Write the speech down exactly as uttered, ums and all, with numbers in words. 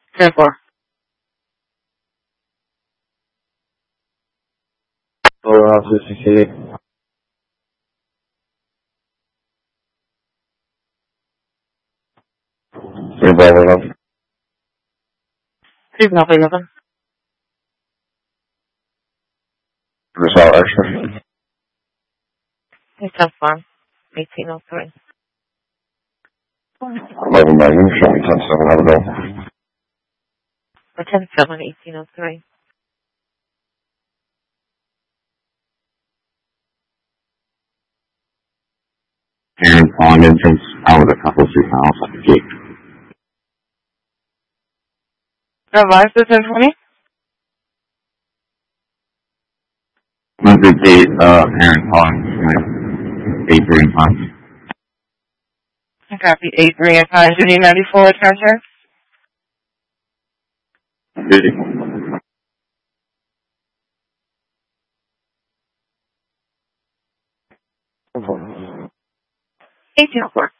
ten four. Four officer sixty-eight. Three Bravo eleven. Three Bravo eleven. Result extra. It's ten four. eighteen oh three. Eleven by you. Show me ten seven. Have a go. Or ten seven, eighteen oh three. And on entrance, out with a couple of three miles at the gate. Revised to ten twenty. At the gate, uh, Aaron Pond, eight three and five. Copy eight three and five. Judy ninety-four charger. Busy. eighteen oh four.